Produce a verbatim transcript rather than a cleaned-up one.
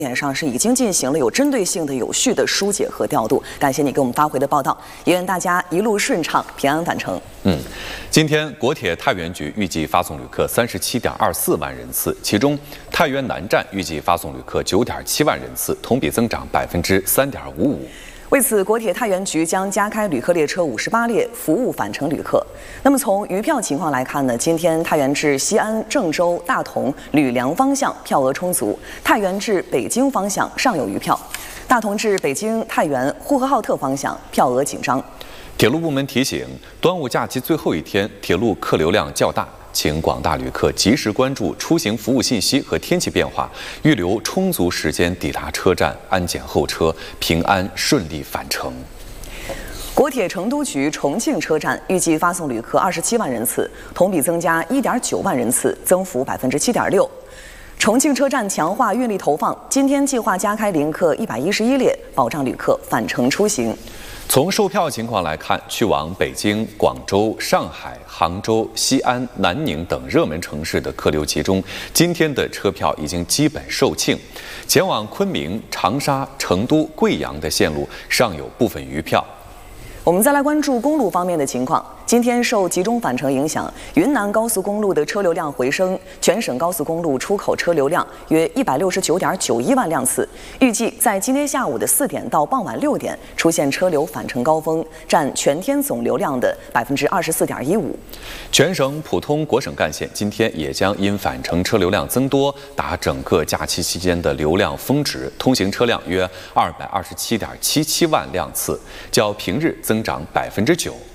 点上是已经进行了有针对性的、有序的疏解和调度。感谢你给我们发回的报道，也愿大家一路顺畅、平安返程。 嗯，今天国铁太原局预计发送旅客三十七点二四万人次，其中太原南站预计发送旅客九点七万人次，同比增长百分之三点五五。 为此，国铁太原局将加开旅客列车五十八列，服务返程旅客。那么从余票情况来看呢，今天太原至西安、郑州、大同、吕梁方向票额充足，太原至北京方向尚有余票，大同至北京、太原、呼和浩特方向票额紧张。 铁路部门提醒，端午假期最后一天，铁路客流量较大。 请广大旅客及时关注出行服务信息和天气变化，预留充足时间抵达车站，安检候车，平安顺利返程。 国铁成都局重庆车站预计发送旅客二十七万人次，同比增加一点九万人次，增幅百分之七点六。重庆车站强化运力投放，今天计划加开临客一百一十一列，保障旅客返程出行。 从售票情况来看，去往北京、广州、上海、杭州、西安、南宁等热门城市的客流集中，今天的车票已经基本售罄。前往昆明、长沙、成都、贵阳的线路尚有部分余票。 我们再来关注公路方面的情况。 今天受集中返程影响，云南高速公路的车流量回升，全省高速公路出口车流量约一百六十九点九一万辆次。预计在今天下午的四点到傍晚六点出现车流返程高峰，占全天总流量的百分之二十四点一五。 全省普通国省干线今天也将因返程车流量增多，达整个假期期间的流量峰值，通行车辆约二百二十七点七七万辆次，较平日增长百分之九。